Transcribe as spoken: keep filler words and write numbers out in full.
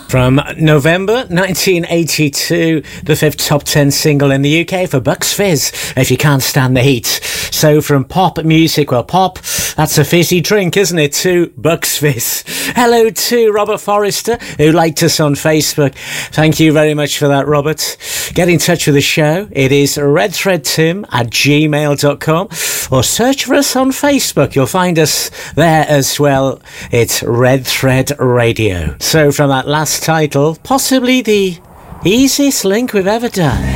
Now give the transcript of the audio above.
From November nineteen eighty-two, the fifth top ten single in the U K for Bucks Fizz, If You Can't Stand the Heat. So from pop music, well, pop, that's a fizzy drink, isn't it, to Bucks Fizz. Hello to Robert Forrester, who liked us on Facebook. Thank you very much for that, Robert. Get in touch with the show. It is redthreadtim at gmail dot com, or search for us on Facebook. You'll find us there as well. It's Red Thread Radio. So from that last title, possibly the easiest link we've ever done.